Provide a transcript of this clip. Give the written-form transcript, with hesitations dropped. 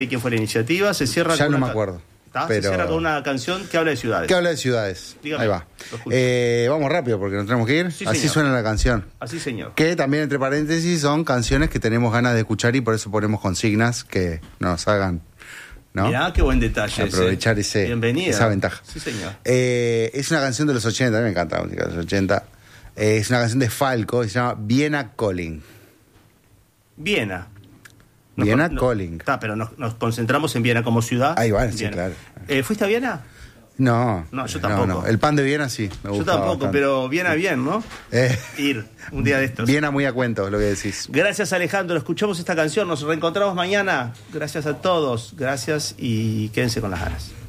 quién fue la iniciativa, se cierra Ya con no una me acuerdo. Se cierra con una canción que habla de ciudades. ¿Qué habla de ciudades? Dígame, ahí va. lo escucho. Vamos rápido porque nos tenemos que ir. Sí, Así señor. suena la canción. Así, señor. Que también, entre paréntesis, son canciones que tenemos ganas de escuchar y por eso ponemos consignas que nos hagan, ¿no? Mirá, qué buen detalle. Aprovechar Bienvenida. esa ventaja. Sí, señor. Es una canción de los 80, a mí me encanta la música de los 80. Es una canción de Falco, se llama Viena Calling. Viena. Viena Calling. Está, pero nos concentramos en Viena como ciudad. Ahí va, sí, Viena. claro. ¿Fuiste a Viena? No, yo tampoco. No. El pan de Viena sí, me gusta. Yo tampoco, bastante. pero Viena bien, ¿no? Ir un día de estos. Viena muy a cuento, lo que decís. Gracias, Alejandro. Escuchamos esta canción. Nos reencontramos mañana. Gracias a todos. Gracias y quédense con las ganas.